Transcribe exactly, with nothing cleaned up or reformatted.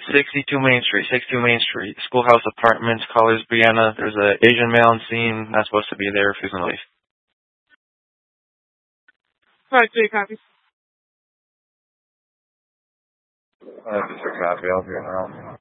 sixty-two Main Street, sixty-two Main Street, Schoolhouse Apartments, Colors, Brianna. There's an Asian male on scene, not supposed to be there, refusing to leave. Five, three, copy. Uh, just a copy, I'll be around.